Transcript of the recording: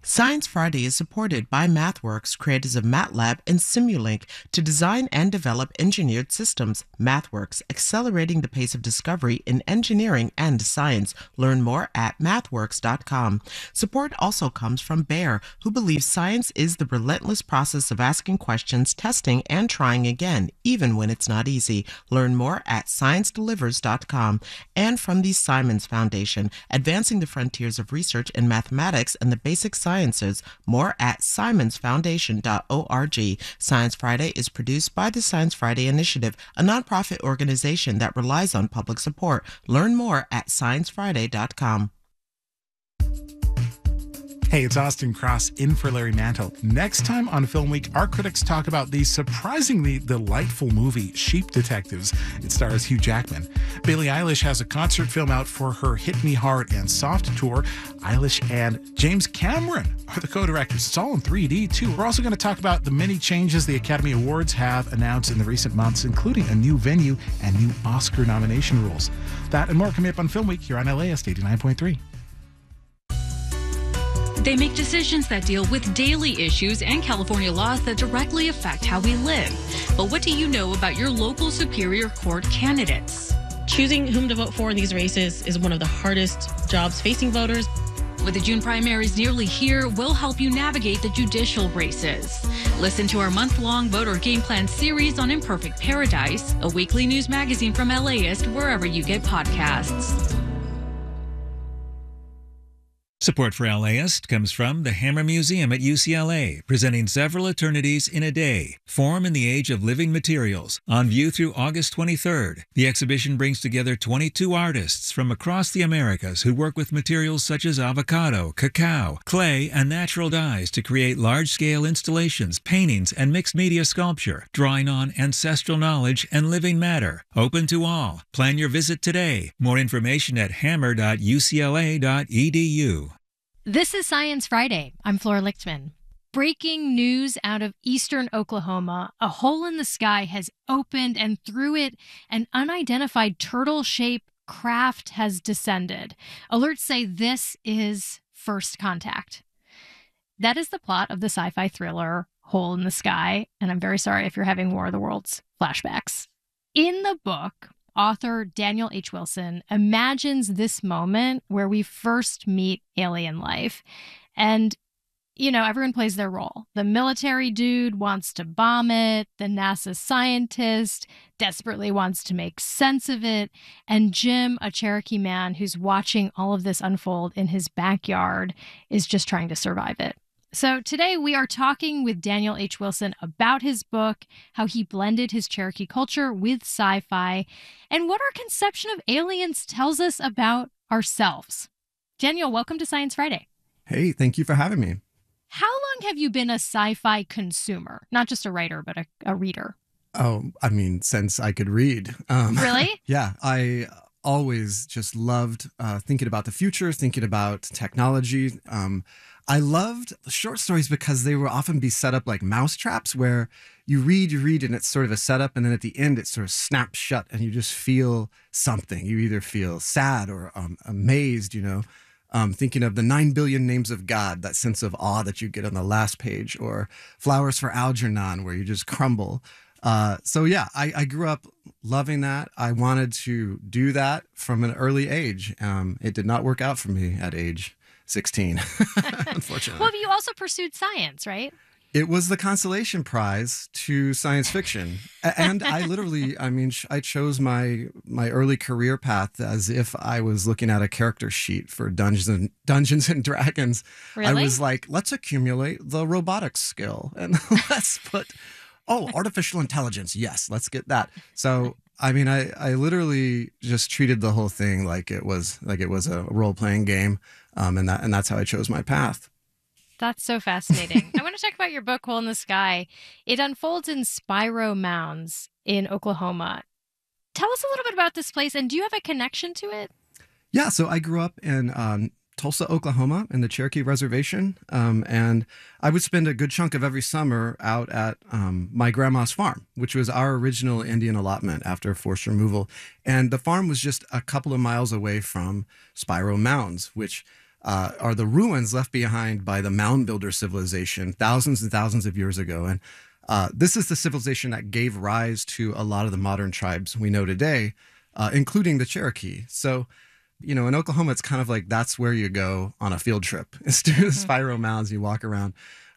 Science Friday is supported by MathWorks, creators of MATLAB and Simulink, to design and develop engineered systems. MathWorks, accelerating the pace of discovery in engineering and science. Learn more at mathworks.com. Support also comes from Bayer, who believes science is the relentless process of asking questions, testing, and trying again, even when it's not easy. Learn more at sciencedelivers.com. And from the Simons Foundation, advancing the frontiers of research in mathematics and the basic sciences. More at simonsfoundation.org. Science Friday is produced by the Science Friday Initiative, a nonprofit organization that relies on public support. Learn more at sciencefriday.com. Hey, it's Austin Cross in for Larry Mantle. Next time on Film Week, our critics talk about the surprisingly delightful movie Sheep Detectives. It stars Hugh Jackman. Billie Eilish has a concert film out for her Hit Me Hard and Soft tour. Eilish and James Cameron are the co-directors. It's all in 3D, too. We're also going to talk about the many changes the Academy Awards have announced in the recent months, including a new venue and new Oscar nomination rules. That and more coming up on Film Week here on LAist 89.3. They make decisions that deal with daily issues and California laws that directly affect how we live. But what do you know about your local Superior Court candidates? Choosing whom to vote for in these races is one of the hardest jobs facing voters. With the June primaries nearly here, we'll help you navigate the judicial races. Listen to our month-long voter game plan series on Imperfect Paradise, a weekly news magazine from LAist, wherever you get podcasts. Support for LAist comes from the Hammer Museum at UCLA, presenting Several Eternities in a Day, Form in the Age of Living Materials, on view through August 23rd. The exhibition brings together 22 artists from across the Americas who work with materials such as avocado, cacao, clay, and natural dyes to create large-scale installations, paintings, and mixed-media sculpture, drawing on ancestral knowledge and living matter. Open to all. Plan your visit today. More information at hammer.ucla.edu. This is Science Friday. I'm Flora Lichtman. Breaking news out of eastern Oklahoma. A hole in the sky has opened, and through it, an unidentified turtle-shaped craft has descended. Alerts say this is First Contact. That is the plot of the sci-fi thriller Hole in the Sky, and I'm very sorry if you're having War of the Worlds flashbacks. In the book, author Daniel H. Wilson imagines this moment where we first meet alien life. And, you know, everyone plays their role. The military dude wants to bomb it. The NASA scientist desperately wants to make sense of it. And Jim, a Cherokee man who's watching all of this unfold in his backyard, is just trying to survive it. So today we are talking with Daniel H. Wilson about his book, how he blended his Cherokee culture with sci-fi, and what our conception of aliens tells us about ourselves. Daniel, welcome to Science Friday. Hey, thank you for having me. How long have you been a sci-fi consumer? Not just a writer, but a reader. Oh, I mean, since I could read. Really? Yeah, I always just loved thinking about the future, thinking about technology. I loved short stories because they would often be set up like mousetraps where you read, and it's sort of a setup. And then at the end, it sort of snaps shut and you just feel something. You either feel sad or amazed, thinking of the 9 billion names of God, that sense of awe that you get on the last page, or Flowers for Algernon, where you just crumble. So yeah, I grew up loving that. I wanted to do that from an early age. It did not work out for me at age 16, unfortunately. Well, you also pursued science, right? It was the consolation prize to science fiction. And I literally, I chose my early career path as if I was looking at a character sheet for Dungeons and Dragons. Really? I was like, let's accumulate the robotics skill and let's put, artificial intelligence. Yes, let's get that. So, I literally just treated the whole thing like it was a role-playing game. And that's how I chose my path. That's so fascinating. I want to talk about your book, Hole in the Sky. It unfolds in Spiro Mounds in Oklahoma. Tell us a little bit about this place, and do you have a connection to it? Yeah, so I grew up in Tulsa, Oklahoma, in the Cherokee Reservation, and I would spend a good chunk of every summer out at my grandma's farm, which was our original Indian allotment after forced removal. And the farm was just a couple of miles away from Spiro Mounds, which are the ruins left behind by the mound builder civilization thousands and thousands of years ago. And this is the civilization that gave rise to a lot of the modern tribes we know today, including the Cherokee. So, in Oklahoma, it's kind of like that's where you go on a field trip. It's to the Spiro Mounds, you walk around.